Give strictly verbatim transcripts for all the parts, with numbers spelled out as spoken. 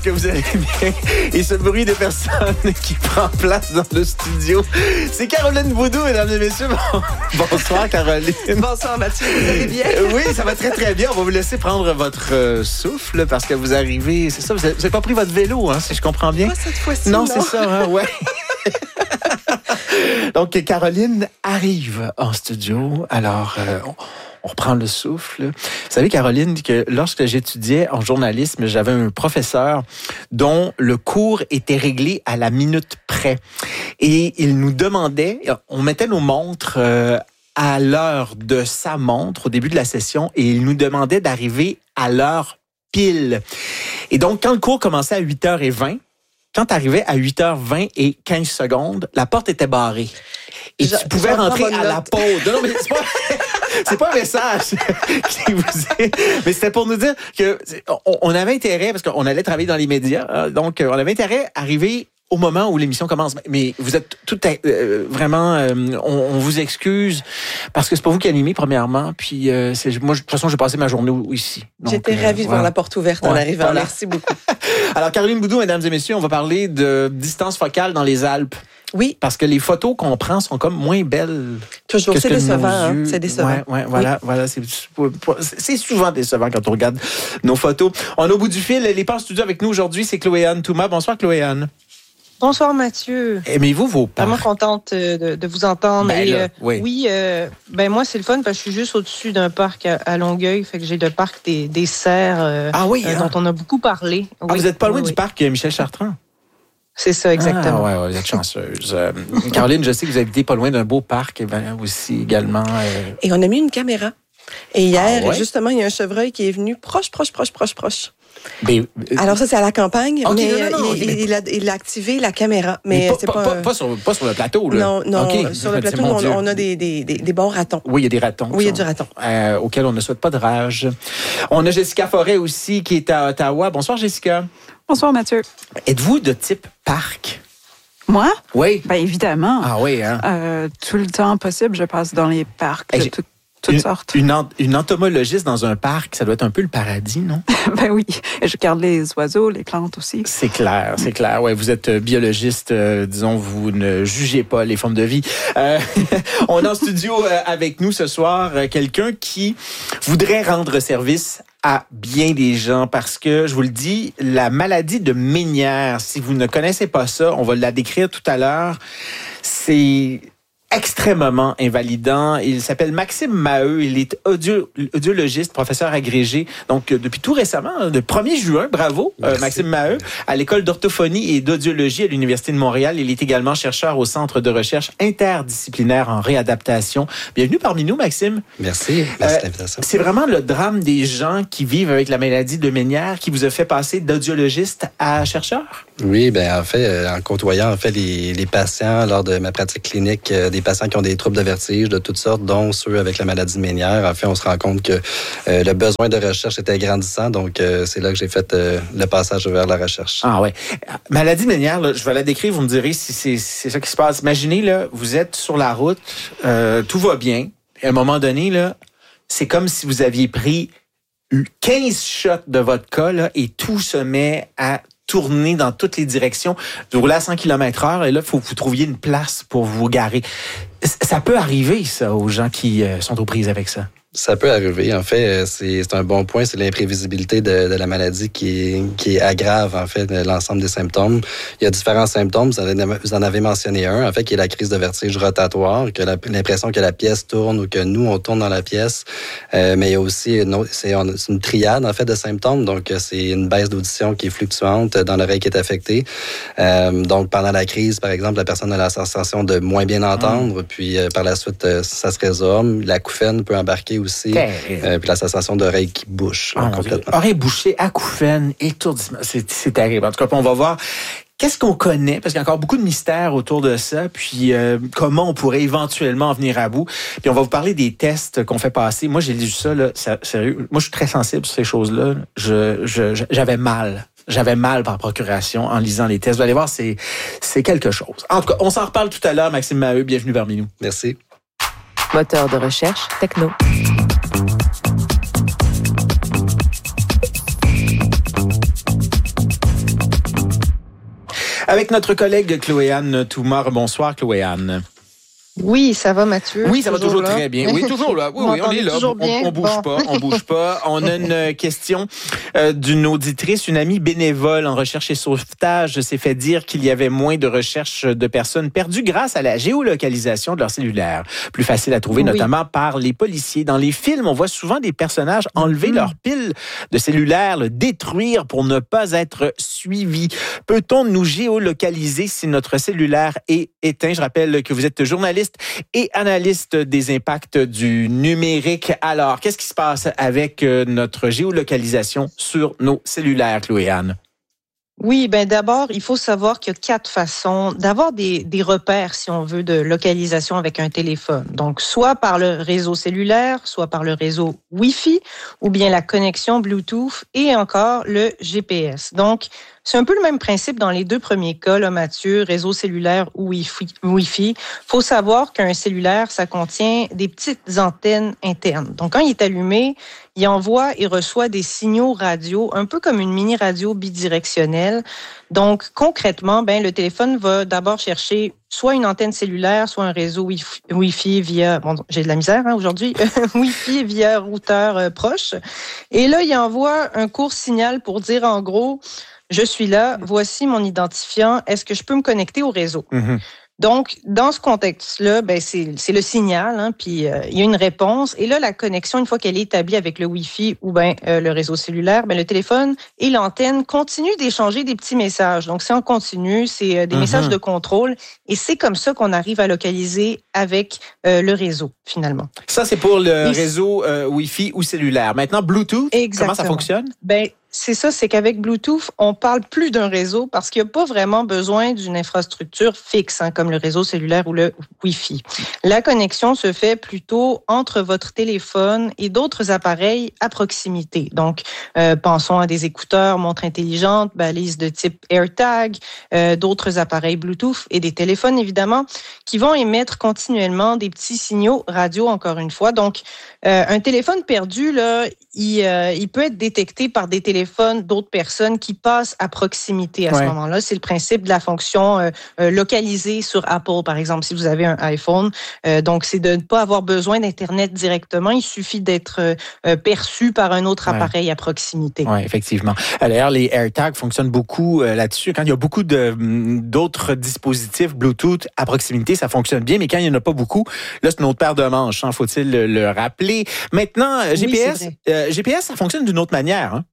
que vous allez bien. Et ce bruit de personnes qui prend place dans le studio, c'est Caroline Boudou, mesdames et messieurs. Bonsoir, Caroline. Bonsoir, Mathieu. Vous allez bien? Oui, ça va très, très bien. On va vous laisser prendre votre euh, souffle parce que vous arrivez... C'est ça, vous n'avez pas pris votre vélo, hein, si je comprends bien? Pas cette fois-ci, non. non, c'est ça, hein, ouais. Donc, Caroline arrive en studio. Alors, euh, on, on reprend le souffle. Vous savez, Caroline, que lorsque j'étudiais en journalisme, j'avais un professeur dont le cours était réglé à la minute près. Et il nous demandait, on mettait nos montres euh, à l'heure de sa montre au début de la session et il nous demandait d'arriver à l'heure pile. Et donc, quand le cours commençait à huit heures vingt, quand tu arrivais à huit heures vingt et quinze secondes, la porte était barrée. Et je, tu pouvais rentrer à la pause. Non, non, mais c'est pas, c'est pas un message qui vous est, mais c'était pour nous dire que on, on avait intérêt, parce qu'on allait travailler dans les médias, donc on avait intérêt à arriver au moment où l'émission commence. Mais vous êtes tout euh, vraiment... Euh, on, on vous excuse parce que c'est pas vous qui animez, premièrement. Puis euh, c'est, moi, de toute façon, j'ai passé ma journée ici. Donc, J'étais euh, ravie de voilà. voir la porte ouverte en ouais, arrivant. Voilà. Merci beaucoup. Alors, Caroline Boudou, mesdames et messieurs, on va parler de distance focale dans les Alpes. Oui. Parce que les photos qu'on prend sont comme moins belles. Toujours, que c'est que décevant. Hein? C'est décevant. Ouais, ouais, voilà, oui. voilà. C'est, c'est souvent décevant quand on regarde nos photos. On est au bout du fil. Elle est pas en studio avec nous aujourd'hui. C'est Chloé-Anne Touma. Bonsoir, Chloé-Anne. Bonsoir Mathieu. Aimez-vous vos parcs? Vraiment contente de, de vous entendre. Ben Et, là, euh, oui. Oui, euh, ben moi c'est le fun parce que je suis juste au-dessus d'un parc à, à Longueuil, fait que j'ai le parc des, des Cerfs euh, ah oui, euh, hein? dont on a beaucoup parlé. Ah, oui, vous n'êtes pas loin oui, du oui. parc Michel Chartrand? C'est ça, exactement. Ah, ouais, ouais, vous êtes chanceuse. euh, Caroline, je sais que vous habitez pas loin d'un beau parc ben, aussi également. Euh... Et on a mis une caméra. Et hier, ah ouais? justement, il y a un chevreuil qui est venu proche, proche, proche, proche, proche. Mais, euh... Alors ça, c'est à la campagne, okay, mais non, non, non, il, mais... il, a, il a activé la caméra. Mais, mais pas, c'est pas, pas, pas, pas, sur, pas sur le plateau, là. Non, non. Okay. Sur le plateau, on, on a des, des, des, des bons ratons. Oui, il y a des ratons. Oui, il y a du raton. Euh, auxquels on ne souhaite pas de rage. On a Jessica Forêt aussi, qui est à Ottawa. Bonsoir, Jessica. Bonsoir, Mathieu. Êtes-vous de type parc? Moi? Oui. Bien, évidemment. Ah oui, hein? Euh, tout le temps possible, je passe dans les parcs de tout, toutes une, sortes. Une, une entomologiste dans un parc, ça doit être un peu le paradis, non? Ben oui. Je regarde les oiseaux, les plantes aussi. C'est clair, c'est clair. Ouais, vous êtes biologiste, euh, disons, vous ne jugez pas les formes de vie. Euh, on a en studio euh, avec nous ce soir euh, quelqu'un qui voudrait rendre service à bien des gens parce que, je vous le dis, la maladie de Ménière, si vous ne connaissez pas ça, on va la décrire tout à l'heure, c'est extrêmement invalidant. Il s'appelle Maxime Maheu. Il est audio, audiologiste, professeur agrégé. Donc, depuis tout récemment, le premier juin, bravo, euh, Maxime Maheu, à l'école d'orthophonie et d'audiologie à l'Université de Montréal. Il est également chercheur au Centre de recherche interdisciplinaire en réadaptation. Bienvenue parmi nous, Maxime. Merci. Merci de l'invitation. C'est vraiment le drame des gens qui vivent avec la maladie de Ménière qui vous a fait passer d'audiologiste à chercheur? Oui, ben en fait, en côtoyant en fait les, les patients lors de ma pratique clinique, euh, des patients qui ont des troubles de vertige de toutes sortes, dont ceux avec la maladie de Ménière. En fait, on se rend compte que euh, le besoin de recherche était grandissant, donc euh, c'est là que j'ai fait euh, le passage vers la recherche. Ah ouais. Maladie de Ménière, là, je vais la décrire, vous me direz si c'est, c'est ça qui se passe. Imaginez, là, vous êtes sur la route, euh, tout va bien. À un moment donné, là, c'est comme si vous aviez pris quinze shots de vodka là, et tout se met à tourner dans toutes les directions. Vous roulez à cent kilomètres heure et là, il faut que vous trouviez une place pour vous garer. Ça peut arriver, ça, aux gens qui euh, sont aux prises avec ça. Ça peut arriver. En fait, c'est, c'est un bon point. C'est l'imprévisibilité de, de la maladie qui, qui aggrave, en fait, l'ensemble des symptômes. Il y a différents symptômes. Vous en avez, vous en avez mentionné un, en fait, qui est la crise de vertige rotatoire, que la, l'impression que la pièce tourne ou que nous, on tourne dans la pièce. Euh, mais il y a aussi une, autre, c'est, on, c'est une triade, en fait, de symptômes. Donc, c'est une baisse d'audition qui est fluctuante dans l'oreille qui est affectée. Euh, donc, pendant la crise, par exemple, la personne a la sensation de moins bien entendre. Mmh. Puis, euh, par la suite, ça se résorbe. L'acouphène peut embarquer aussi. Euh, puis la sensation d'oreille qui bouche. Là, oh, complètement. Oreille bouchée, acouphène, étourdissement. C'est, c'est terrible. En tout cas, on va voir qu'est-ce qu'on connaît, parce qu'il y a encore beaucoup de mystères autour de ça, puis euh, comment on pourrait éventuellement en venir à bout. Puis on va vous parler des tests qu'on fait passer. Moi, j'ai lu ça, là, sérieux. Moi, je suis très sensible sur ces choses-là. Je, je, j'avais mal. J'avais mal par procuration en lisant les tests. Vous allez voir, c'est, c'est quelque chose. En tout cas, on s'en reparle tout à l'heure. Maxime Maheu, bienvenue parmi nous. Merci. Moteur de recherche techno. Avec notre collègue Chloé-Anne Toumar. Bonsoir, Chloé-Anne. Oui, ça va, Mathieu? Oui, ça va toujours là. très bien. Oui, toujours là. Oui, oui, on est là. On, on bouge bon. pas, on bouge pas. On a une question euh, d'une auditrice, une amie bénévole en recherche et sauvetage s'est fait dire qu'il y avait moins de recherches de personnes perdues grâce à la géolocalisation de leur cellulaire. Plus facile à trouver, oui. notamment par les policiers. Dans les films, on voit souvent des personnages enlever mmh. leur pile de cellulaire, le détruire pour ne pas être suivis. Peut-on nous géolocaliser si notre cellulaire est éteint? Je rappelle que vous êtes journaliste et analyste des impacts du numérique. Alors, qu'est-ce qui se passe avec notre géolocalisation sur nos cellulaires, Chloé-Anne? Oui, ben d'abord, il faut savoir qu'il y a quatre façons d'avoir des, des repères, si on veut, de localisation avec un téléphone. Donc, soit par le réseau cellulaire, soit par le réseau Wi-Fi, ou bien la connexion Bluetooth et encore le G P S. Donc, c'est un peu le même principe dans les deux premiers cas, là, Mathieu, réseau cellulaire ou Wi-Fi. Wi-Fi. Faut savoir qu'un cellulaire, ça contient des petites antennes internes. Donc, quand il est allumé, il envoie et reçoit des signaux radio, un peu comme une mini-radio bidirectionnelle. Donc, concrètement, ben, le téléphone va d'abord chercher soit une antenne cellulaire, soit un réseau Wi-Fi, Wi-Fi via, bon, j'ai de la misère hein, aujourd'hui, Wi-Fi via routeur euh, proche. Et là, il envoie un court signal pour dire en gros, je suis là, voici mon identifiant, est-ce que je peux me connecter au réseau? Mm-hmm. Donc, dans ce contexte-là, ben c'est, c'est le signal, hein, puis euh, il y a une réponse. Et là, la connexion, une fois qu'elle est établie avec le Wi-Fi ou ben euh, le réseau cellulaire, ben le téléphone et l'antenne continuent d'échanger des petits messages. Donc, c'est en continu, c'est euh, des mm-hmm. messages de contrôle. Et c'est comme ça qu'on arrive à localiser avec euh, le réseau, finalement. Ça, c'est pour le et réseau euh, Wi-Fi ou cellulaire. Maintenant, Bluetooth, exactement. Comment ça fonctionne? Ben, c'est ça, c'est qu'avec Bluetooth, on parle plus d'un réseau parce qu'il n'y a pas vraiment besoin d'une infrastructure fixe, hein, comme le réseau cellulaire ou le Wi-Fi. La connexion se fait plutôt entre votre téléphone et d'autres appareils à proximité. Donc, euh, pensons à des écouteurs, montres intelligentes, balises de type AirTag, euh, d'autres appareils Bluetooth et des téléphones, évidemment, qui vont émettre continuellement des petits signaux radio, encore une fois. Donc, euh, un téléphone perdu, là, il, euh, il peut être détecté par des téléphones d'autres personnes qui passent à proximité à ouais. ce moment-là. C'est le principe de la fonction euh, euh, localisée sur Apple, par exemple, si vous avez un iPhone. Euh, donc, c'est de ne pas avoir besoin d'Internet directement. Il suffit d'être euh, perçu par un autre ouais. appareil à proximité. Oui, effectivement. D'ailleurs, les AirTags fonctionnent beaucoup euh, là-dessus. Quand il y a beaucoup de, d'autres dispositifs Bluetooth à proximité, ça fonctionne bien, mais quand il n'y en a pas beaucoup, là, c'est une autre paire de manches, hein, faut-il le, le rappeler. Maintenant, G P S, oui, euh, G P S, ça fonctionne d'une autre manière, hein?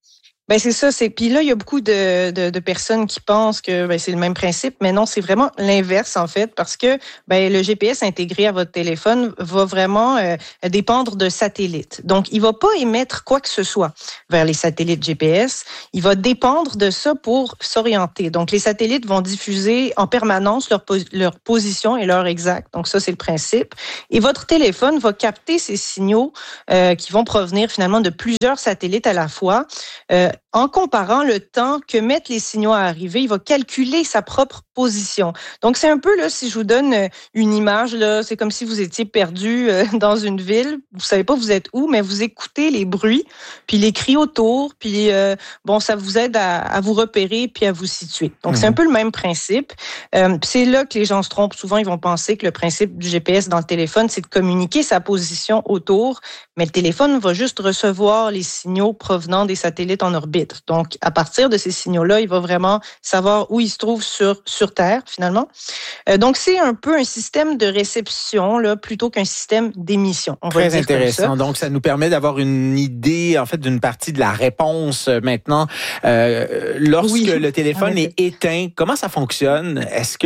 Ben c'est ça, c'est puis là il y a beaucoup de, de, de personnes qui pensent que ben, c'est le même principe, mais non, c'est vraiment l'inverse en fait, parce que ben le G P S intégré à votre téléphone va vraiment euh, dépendre de satellites. Donc il va pas émettre quoi que ce soit vers les satellites G P S, il va dépendre de ça pour s'orienter. Donc les satellites vont diffuser en permanence leur leur position et l'heure exacte. Donc ça c'est le principe. Et votre téléphone va capter ces signaux euh, qui vont provenir finalement de plusieurs satellites à la fois. Euh, En comparant le temps que mettent les signaux à arriver, il va calculer sa propre position. Donc, c'est un peu, là, si je vous donne une image, là, c'est comme si vous étiez perdu euh, dans une ville. Vous savez pas vous êtes où, mais vous écoutez les bruits, puis les cris autour, puis, euh, bon, ça vous aide à, à vous repérer puis à vous situer. Donc, mmh. c'est un peu le même principe. Euh, c'est là que les gens se trompent. Souvent, ils vont penser que le principe du G P S dans le téléphone, c'est de communiquer sa position autour, mais le téléphone va juste recevoir les signaux provenant des satellites en orbite. Donc, à partir de ces signaux-là, il va vraiment savoir où il se trouve sur, sur Terre, finalement. Euh, donc, c'est un peu un système de réception, là, plutôt qu'un système d'émission. On Très va dire intéressant. Comme ça. Donc, ça nous permet d'avoir une idée, en fait, d'une partie de la réponse maintenant. Euh, lorsque oui. le téléphone ah, oui. est éteint, comment ça fonctionne? Est-ce que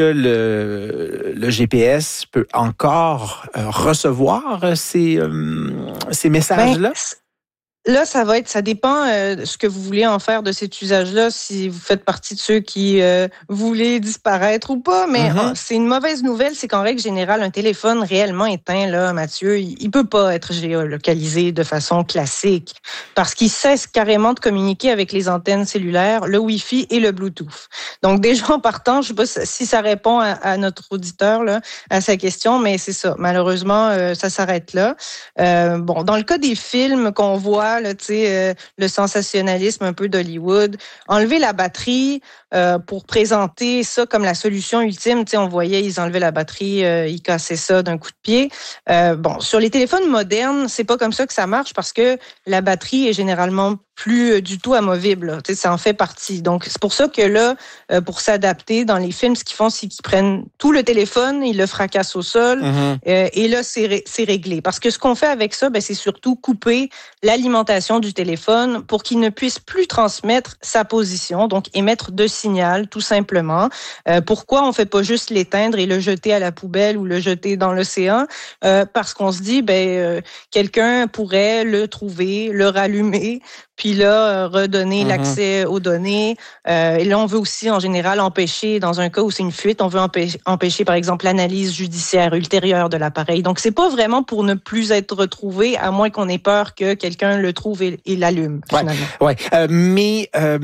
le, le G P S peut encore euh, recevoir ces, euh, ces messages-là? Ben, Là, ça va être, ça dépend euh, de ce que vous voulez en faire de cet usage-là, si vous faites partie de ceux qui euh, voulaient disparaître ou pas. Mais mm-hmm. oh, c'est une mauvaise nouvelle, c'est qu'en règle générale, un téléphone réellement éteint, là, Mathieu, il, il peut pas être géolocalisé de façon classique parce qu'il cesse carrément de communiquer avec les antennes cellulaires, le Wi-Fi et le Bluetooth. Donc déjà en partant, je sais pas si ça répond à, à notre auditeur là, à sa question, mais c'est ça. Malheureusement, euh, ça s'arrête là. Euh, bon, dans le cas des films qu'on voit fois, là, tu sais, euh, le sensationnalisme un peu d'Hollywood. Enlever la batterie euh, pour présenter ça comme la solution ultime. Tu sais, on voyait, ils enlevaient la batterie, euh, ils cassaient ça d'un coup de pied. Euh, bon, sur les téléphones modernes, c'est pas comme ça que ça marche parce que la batterie est généralement plus du tout amovible. Tu sais, ça en fait partie. Donc, c'est pour ça que là, euh, pour s'adapter, dans les films, ce qu'ils font, c'est qu'ils prennent tout le téléphone, ils le fracassent au sol, mm-hmm. euh, et là, c'est, ré- c'est réglé. Parce que ce qu'on fait avec ça, ben, c'est surtout couper l'alimentation du téléphone pour qu'il ne puisse plus transmettre sa position, donc émettre de signal, tout simplement. Euh, pourquoi on fait pas juste l'éteindre et le jeter à la poubelle ou le jeter dans l'océan? Euh, parce qu'on se dit, ben, euh, quelqu'un pourrait le trouver, le rallumer, puis là, redonner mm-hmm. l'accès aux données. Euh, et là, on veut aussi, en général, empêcher, dans un cas où c'est une fuite, on veut empêcher, empêcher par exemple, l'analyse judiciaire ultérieure de l'appareil. Donc, c'est pas vraiment pour ne plus être retrouvé, à moins qu'on ait peur que quelqu'un le trouve et, et l'allume, finalement. Ouais, ouais. Euh, mais euh,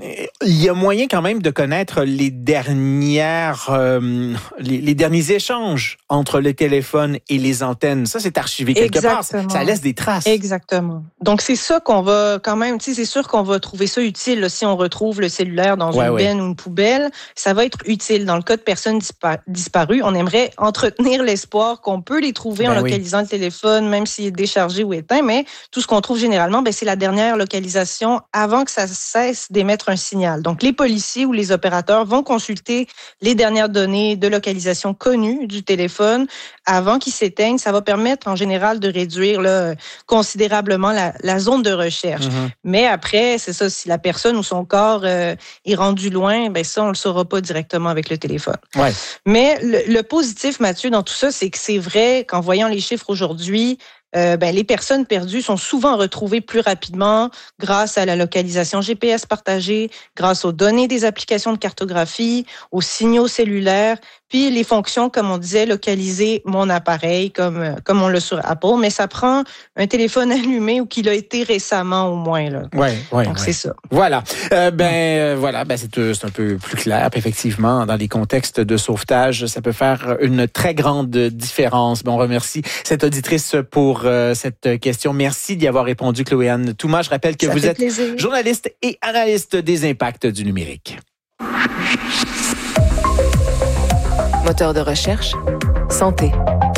il y a moyen quand même de connaître les dernières, euh, les, les derniers échanges entre le téléphone et les antennes. Ça, c'est archivé quelque Exactement. part. Ça laisse des traces. Exactement. Donc, c'est ça qu'on va quand même, tu sais, c'est sûr qu'on va trouver ça utile là, si on retrouve le cellulaire dans ouais, une ouais. benne ou une poubelle. Ça va être utile. Dans le cas de personnes dispa- disparues, on aimerait entretenir l'espoir qu'on peut les trouver ben en localisant oui. le téléphone, même s'il est déchargé ou éteint. Mais tout ce qu'on trouve généralement, ben, c'est la dernière localisation avant que ça cesse d'émettre un signal. Donc, les policiers ou les opérateurs vont consulter les dernières données de localisation connues du téléphone avant qu'il s'éteigne. Ça va permettre en général de réduire là, considérablement la, la zone de recherche. Mm-hmm. Mais après, c'est ça, si la personne ou son corps euh, est rendu loin, ben ça, on le saura pas directement avec le téléphone. Ouais. Mais le, le positif, Mathieu, dans tout ça, c'est que c'est vrai qu'en voyant les chiffres aujourd'hui, Euh, ben, les personnes perdues sont souvent retrouvées plus rapidement grâce à la localisation G P S partagée, grâce aux données des applications de cartographie, aux signaux cellulaires, puis les fonctions, comme on disait, localiser mon appareil, comme comme on l'a sur Apple, mais ça prend un téléphone allumé ou qu'il a été récemment au moins. Là. Ouais, ouais, Donc, ouais. c'est ça. Voilà. Euh, ben, euh, voilà, ben, c'est, c'est un peu plus clair. Puis effectivement, dans les contextes de sauvetage, ça peut faire une très grande différence. Ben, on remercie cette auditrice pour euh, cette question. Merci d'y avoir répondu, Chloé-Anne Thomas. Je rappelle que ça vous êtes plaisir. journaliste et analyste des impacts du numérique. Moteur de recherche, santé.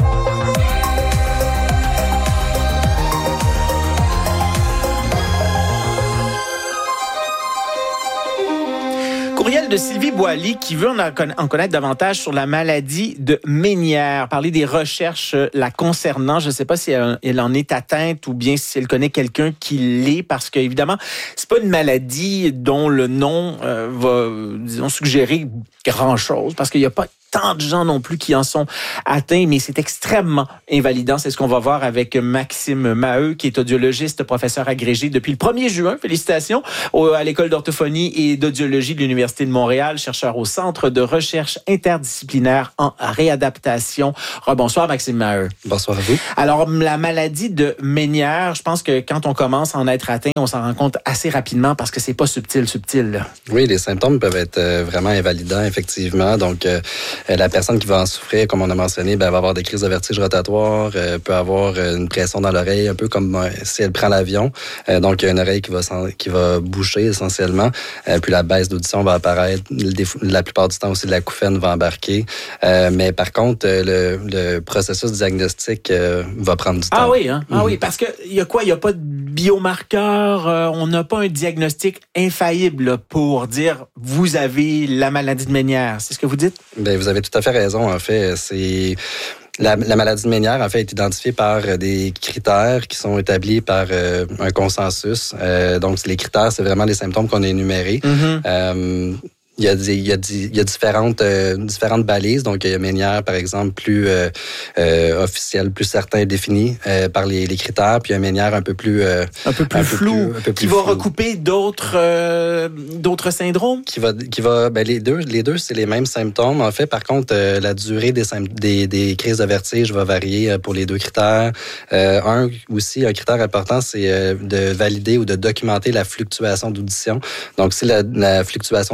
Courriel de Sylvie Boily qui veut en connaître davantage sur la maladie de Ménière, parler des recherches la concernant. Je ne sais pas si elle en est atteinte ou bien si elle connaît quelqu'un qui l'est, parce que évidemment, c'est pas une maladie dont le nom euh, va, disons, suggérer grand-chose, parce qu'il n'y a pas tant de gens non plus qui en sont atteints, mais c'est extrêmement invalidant. C'est ce qu'on va voir avec Maxime Maheu, qui est audiologiste, professeur agrégé depuis le premier juin. Félicitations à l'École d'orthophonie et d'audiologie de l'Université de Montréal, chercheur au Centre de recherche interdisciplinaire en réadaptation. Rebonsoir, Maxime Maheu. Bonsoir à vous. Alors, la maladie de Ménière, je pense que quand on commence à en être atteint, on s'en rend compte assez rapidement parce que c'est pas subtil, subtil. Là. Oui, les symptômes peuvent être vraiment invalidants, effectivement. Donc, euh, la personne qui va en souffrir, comme on a mentionné, ben, elle va avoir des crises de vertige rotatoire, euh, peut avoir une pression dans l'oreille, un peu comme euh, si elle prend l'avion. Euh, donc, il y a une oreille qui va, qui va boucher essentiellement. Euh, puis la baisse d'audition va apparaître. La plupart du temps aussi, la couffaine va embarquer. Euh, mais par contre, le, le processus diagnostique euh, va prendre du temps. Ah oui, hein? Ah mm-hmm. oui, parce que il y a quoi? Il n'y a pas de biomarqueur. Euh, on n'a pas un diagnostic infaillible là, pour dire vous avez la maladie de Ménière. C'est ce que vous dites? Ben, vous avez tout à fait raison. En fait, c'est la, la maladie de Ménière, en fait, est identifiée par des critères qui sont établis par euh, un consensus. Euh, donc, les critères, c'est vraiment les symptômes qu'on a énumérés. Mm-hmm. Euh, Il y a, des, il y a, des, il y a différentes, euh, différentes balises. Donc, il y a Ménière, par exemple, plus euh, euh, officielle, plus certain, définie euh, par les, les critères. Puis, il y a Ménière un peu plus... Euh, un peu plus un flou, peu plus, un peu plus qui flou. Va recouper d'autres, euh, d'autres syndromes? Qui va... Qui va ben, les deux, les deux, c'est les mêmes symptômes. En fait, par contre, euh, la durée des, des, des crises de vertige va varier pour les deux critères. Euh, un aussi, un critère important, c'est euh, de valider ou de documenter la fluctuation d'audition. Donc, si la, la fluctuation d'audition est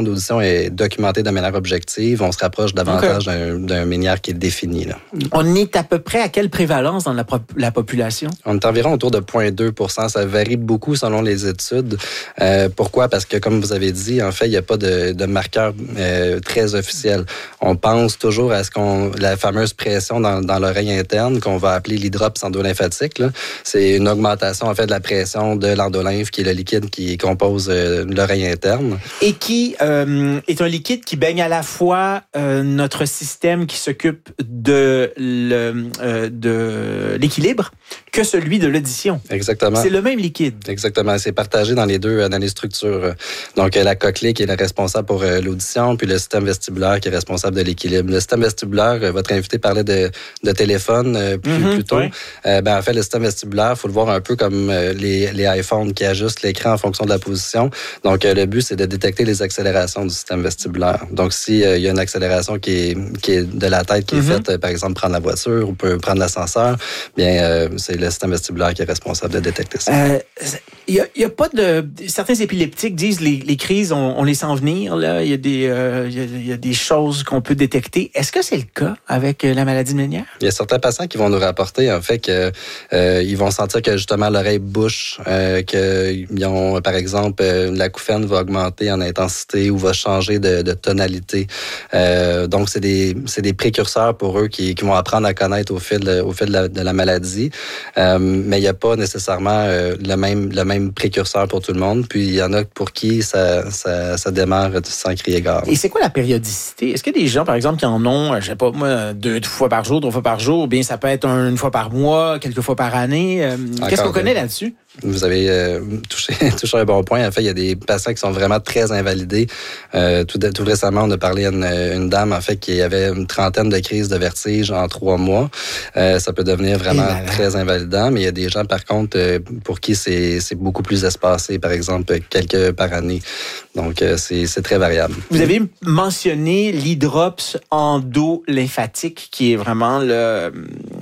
est documentée de manière objective, on se rapproche davantage okay. d'un, d'un ménière qui est défini. Là. On est à peu près à quelle prévalence dans la, la population? On est environ autour de zéro virgule deux pour cent. Ça varie beaucoup selon les études. Euh, pourquoi? Parce que, comme vous avez dit, en fait, il n'y a pas de, de marqueur euh, très officiel. On pense toujours à ce qu'on la fameuse pression dans, dans l'oreille interne qu'on va appeler l'hydrops endolymphatique. Là. C'est une augmentation, en fait, de la pression de l'endolymphe, qui est le liquide qui compose euh, l'oreille interne. Et qui euh, est un liquide qui baigne à la fois euh, notre système qui s'occupe de, le, euh, de l'équilibre que celui de l'audition. Exactement. C'est le même liquide. Exactement. C'est partagé dans les deux, dans les structures. Donc, la cochlée qui est la responsable pour euh, l'audition, puis le système vestibulaire qui est responsable de l'équilibre. Le système vestibulaire, euh, votre invité parlait de, de téléphone euh, plus, mm-hmm, plus tôt. Oui. Euh, ben, en fait, le système vestibulaire, il faut le voir un peu comme euh, les, les iPhones qui ajustent l'écran en fonction de la position. Donc, euh, le but, c'est de détecter les accélérations du système vestibulaire. Donc, s'il euh, y a une accélération qui est, qui est de la tête, qui mm-hmm. est faite, euh, par exemple, prendre la voiture ou peut prendre l'ascenseur, bien, euh, c'est le système vestibulaire qui est responsable de détecter ça. Il euh, y, a, y a pas de... Certains épileptiques disent les, les crises, on, on les sent venir. Là. Il y a des, euh, y a, y a des choses qu'on peut détecter. Est-ce que c'est le cas avec la maladie de Ménière? Il y a certains patients qui vont nous rapporter, en fait, que euh, ils vont sentir que, justement, l'oreille bouche, euh, qu'ils ont, par exemple, euh, l'acouphène va augmenter en intensité ou va changer de, de tonalité. Euh, donc, c'est des, c'est des précurseurs pour eux qui, qui vont apprendre à connaître au fil de, au fil de la, de la maladie. Euh, mais il n'y a pas nécessairement euh, le même le même précurseur pour tout le monde. Puis il y en a pour qui ça, ça, ça démarre sans crier gare. Et c'est quoi la périodicité? Est-ce qu'il y a des gens, par exemple, qui en ont, je sais pas moi, deux, deux fois par jour, trois fois par jour, ou bien ça peut être une fois par mois, quelques fois par année? Euh, qu'est-ce qu'on connaît là-dessus? Vous avez euh, touché, touché un bon point. En fait, il y a des patients qui sont vraiment très invalidés. Euh, tout, tout récemment, on a parlé à une, une dame, en fait, qui avait une trentaine de crises de vertige en trois mois. Euh, ça peut devenir vraiment très invalidant, mais il y a des gens, par contre, euh, pour qui c'est, c'est beaucoup plus espacé, par exemple, quelques par année. Donc, euh, c'est, c'est très variable. Vous avez mentionné l'hydrops endolymphatique, qui est vraiment le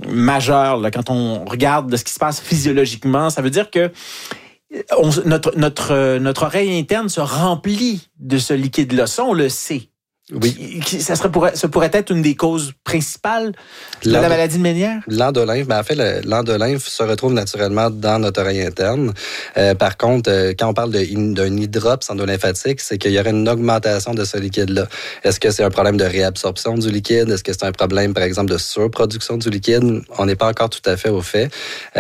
majeur là, quand on regarde de ce qui se passe physiologiquement. Ça veut dire que on, notre, notre, notre oreille interne se remplit de ce liquide-là. Ça, on le sait. Oui. Ça, serait pourrait, ça pourrait être une des causes principales de L'endo, la maladie de Ménière? L'endolymphe, ben en fait, le, l'endolymphe se retrouve naturellement dans notre oreille interne. Euh, par contre, euh, quand on parle de, d'un hydrops endolymphatique, c'est qu'il y aurait une augmentation de ce liquide-là. Est-ce que c'est un problème de réabsorption du liquide? Est-ce que c'est un problème, par exemple, de surproduction du liquide? On n'est pas encore tout à fait au fait.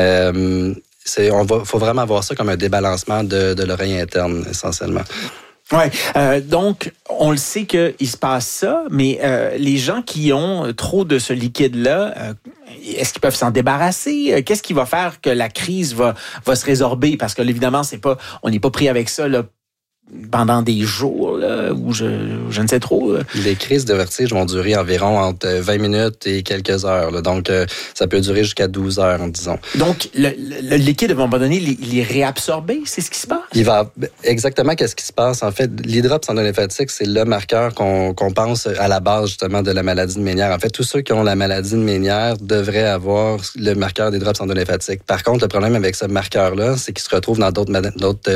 Euh, c'est, on va, faut vraiment voir ça comme un débalancement de, de l'oreille interne, essentiellement. Oui, euh, donc on le sait qu'il se passe ça, mais euh, les gens qui ont trop de ce liquide-là, euh, est-ce qu'ils peuvent s'en débarrasser? Qu'est-ce qui va faire que la crise va va se résorber? Parce que évidemment, c'est pas, on n'est pas pris avec ça là pendant des jours, là, ou je, je ne sais trop. Là. Les crises de vertige vont durer environ entre vingt minutes et quelques heures. Là. Donc, euh, ça peut durer jusqu'à douze heures, disons. Donc, le, le, le liquide, à un moment donné, il est réabsorbé, c'est ce qui se passe? Il va exactement qu'est-ce qui se passe. En fait, l'hydrops endolymphatique, c'est le marqueur qu'on, qu'on pense à la base, justement, de la maladie de Ménière. En fait, tous ceux qui ont la maladie de Ménière devraient avoir le marqueur d'hydrops endolymphatique. Par contre, le problème avec ce marqueur-là, c'est qu'il se retrouve dans d'autres, d'autres